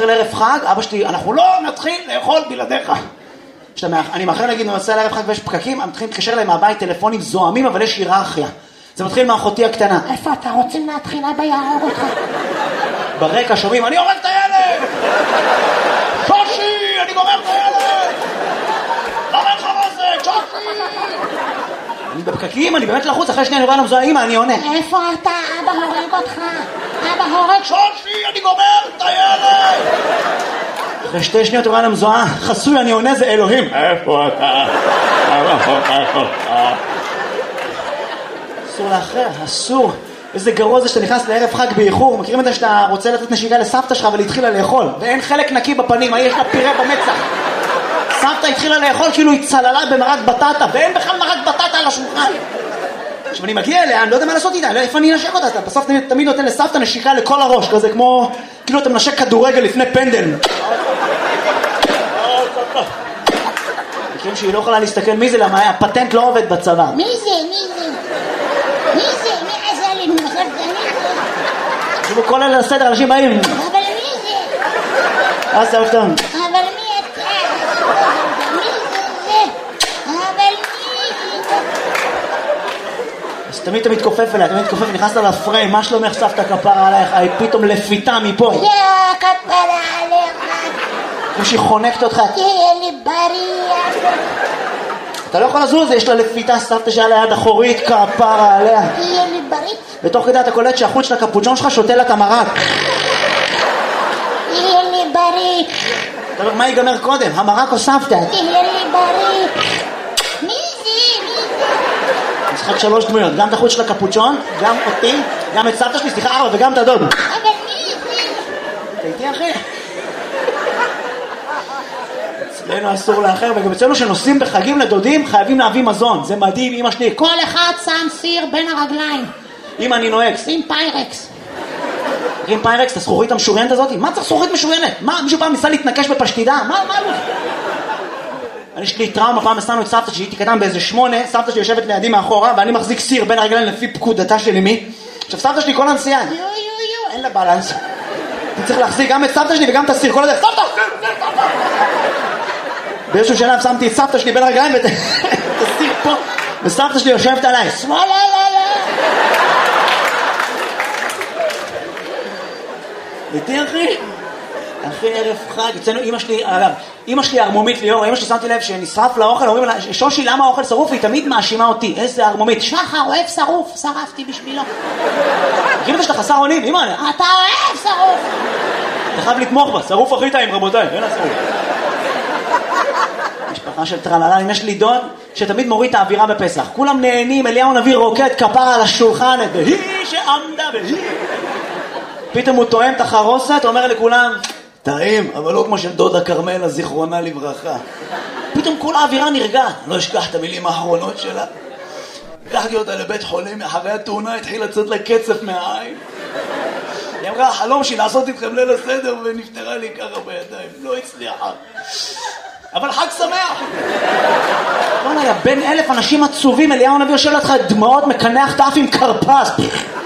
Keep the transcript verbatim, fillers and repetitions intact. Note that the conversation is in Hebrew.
לערב חג, אבא שלי, אנחנו לא נתחיל לאכול בלעדיך. אני מאחר להגיד, ננסה לערב חג ויש פקקים, הם מתחילים להתקשר להם מהבית טלפונים זוהמים, אבל יש היררכיה. זה מתחיל מאחותי הקטנה. איפה אתה רוצים להתחיל? אבא יהרוג אותך. ברקע שומעים, אני הורג את הילד! שושי, אני גומר את הילד! למה לך מה זה? שושי! אני בפקקים, אני באמת לחוץ, אחרי שנייה אני רואה למזוהה, אמא, אני עונה. איפה אתה? אבא הורג אותך. אבא הורג... שושי, אני גומר את הילד! אחרי שתי שניות הוא רואה למזוהה, חסוי, אני עונה, זה אלוהים. איפה אתה? אסור לאחר, אסור. איזה גרוע זה שאתה נכנס לערב חג באיחור. מכירים את זה שאתה רוצה לתת נשיקה לסבתא שלך ולהתחילה לאכול, ואין חלק נקי בפנים, יש לה פירה במצח. סבתא התחילה לאכול כאילו היא צללה במרק בטטה, ואין בכלל מרק בטטה על השולחן. עכשיו אני מגיע אליה, אני לא יודע מה לעשות איתה, לא איפה אני אנשק אותה. אתה בסוף תמיד נותן לסבתא נשיקה לכל הראש, כזה כמו כאילו אתה מנשק כדורגל לפני פנדל. מכירים שהיא לא יכולה להסתכל מי זה, למה הפטנט לא עובד בצבא. מי זה? מי זה? מי זה? מי עשה לי? מי זה? תשמעו, כל אלה לסדר, אנשים באים. אבל מי זה? אז זה אופתם. אבל מי אתה? מי זה זה? אבל מי זה? אז תמיד תמיד כופף אליה, תמיד כופף, נכנסת לפריים, מה שלומך סבתא כפרה עלייך? היא פתאום לפיתה מפה. יא כפרה עליך. כמו שהיא חונקת אותך. תהיה לי בריא. אתה לא יכול לזוז, יש לה לפיתה סבתא שהיה ליד אחורית, כפרה עליה. תהיה לי בריא. ותוך כדי אתה קולט שהחוץ של הקפוצ'ון שלך שותה לה את המרק. תהיה לי בריא. אתה אומר, מה ייגמר קודם? המרק או סבתא? תהיה לי בריא. מי זה? מי זה? משחק שלוש דמויות, גם את החוץ של הקפוצ'ון, גם אותי, גם את סבתא שלי, סליחה ארבע, וגם את הדוד. אבל מי זה? אתה איתי אחי? אצלנו אסור לאחר, וגם אצלנו שנוסעים בחגים לדודים חייבים להביא מזון. זה מדהים, אמא שלי. כל אחד שם סיר בין הרגליים. אמא, אני נוהג. שים פיירקס. עם פיירקס, את הזכורית המשוריינת הזאת? מה צריך זכורית משוריינת? מה, מישהו פעם ניסה להתנקש בפשטידה? מה, מה לא? אני יש לי טראומה, פעם הסתנו את סבתא שהייתי קטן באיזה שמונה, סבתא שלי יושבת לידי מאחורה, ואני מחזיק סיר בין הרגליים לפי פקודתה של אמי. עכשיו סבתא שלי כל הנסיעה, יו יו יו, אין לה בלנס. אני צריך להחזיק גם את סבתא שלי וגם את הסיר, כל הדרך, סבתא! באיזשהו שלב שמתי את סבתא שלי בין הרגליים ואת הסיר פה, וסבתא שלי יושבת עליי, שמאלה, לא, לא. איתי אחי? אחי ערב חג, אצלנו אמא שלי, אגב, אמא שלי הרמומית ליאור, אמא שלי שמתי לב שנשרף לאוכל, אומרים לה, שושי למה האוכל שרוף? היא תמיד מאשימה אותי, איזה הרמומית. שחר אוהב שרוף, שרפתי בשבילו. כאילו שאתה חסר אונים, אמא. אתה אוהב שרוף. אתה חייב לתמוך בה, שרוף הכי טעים רבותיי, אין השרוף. משפחה של טרללה, יש לי דוד שתמיד מוריד את האווירה בפסח, כולם נהנים, אליהו נביא רוקד כפרה על השולחן, והיא שעמדה והיא. פתאום הוא טועם את החרוסת, אומר לכולם, טעים, אבל לא כמו של דודה קרמלה, זיכרונה לברכה. פתאום כל האווירה נרגעת, לא אשכח את המילים האחרונות שלה. לקחתי אותה לבית חולים, אחרי התאונה התחיל לצאת לה קצף מהעין. היא אמרה, החלום שלי לעשות איתכם ליל הסדר, ונפטרה לי ככה בידיים, לא הצליחה. אבל חג שמח! לא נהיה, בין אלף אנשים עצובים, אליהו נביא יושב לך דמעות, מקנח תף עם קרפס.